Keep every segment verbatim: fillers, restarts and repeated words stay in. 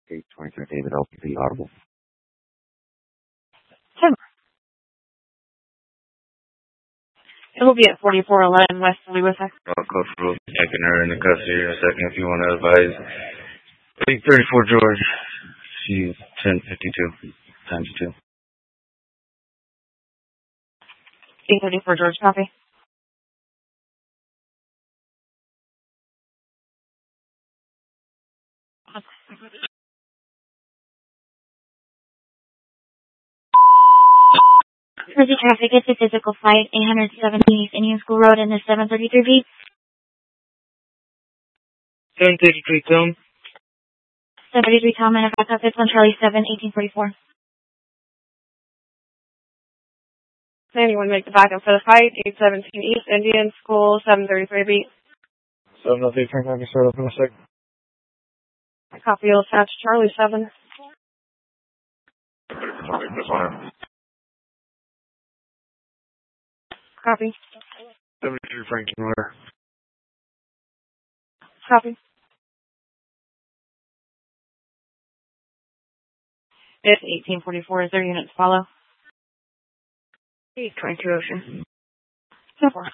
eight twenty-three David L P D Audible. Tim. It will be at forty-four eleven West Lewis. I'll call for taking her into custody in a second if you want to advise. eight thirty-four George. She's ten fifty-two times two. eight thirty-four George, copy. Busy traffic, it's a physical flight, eight seventeen East Indian School Road in the seven thirty-three B. seven thirty-three Tom. seven thirty-three Tom, and a backup, it's on Charlie seven, eighteen forty-four. Anyone make the backup for the fight, eight seventeen East Indian School, seven thirty-three B. seven oh three, Frank, I can start up in a sec. Copy, will attach Charlie seven. Copy. seventy-three, Frank, in order. Copy. It's eighteen forty-four. Is there units follow? eight twenty-two Ocean. So far.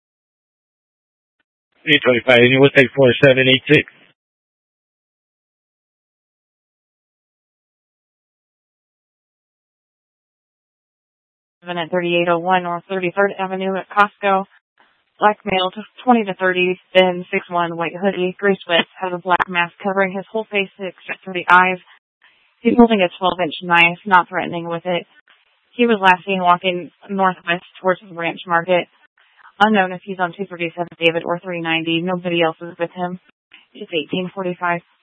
eight twenty-five, and you will take four seven eight six. At thirty-eight oh one North thirty-third Avenue at Costco. Black male, twenty to thirty, thin, six one, white hoodie, gray sweats, has a black mask covering his whole face except for the eyes. He's holding a twelve inch knife, not threatening with it. He was last seen walking northwest towards the Ranch Market. Unknown if he's on two thirty-seven David or three ninety. Nobody else is with him. It's eighteen forty-five.